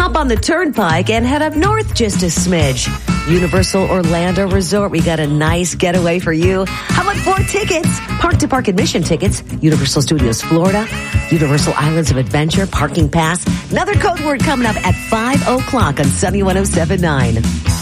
hop on the turnpike and head up north just a smidge. Universal Orlando Resort, we got a nice getaway for you. How about 4 tickets? Park-to-park admission tickets, Universal Studios Florida, Universal Islands of Adventure, parking pass. Another code word coming up at 5 o'clock on Sunny 107.9.